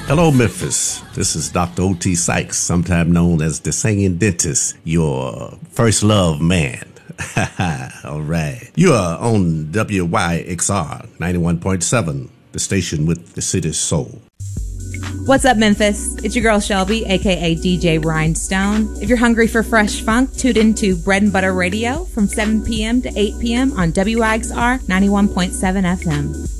Hello, Memphis. This is Dr. O.T. Sykes, sometimes known as the Singing Dentist, your first love man. All right. You are on WYXR 91.7, the station with the city's soul. What's up, Memphis? It's your girl Shelby, aka DJ Rhinestone. If you're hungry for fresh funk, tune into Bread and Butter Radio from 7 p.m. to 8 p.m. on WYXR 91.7 FM.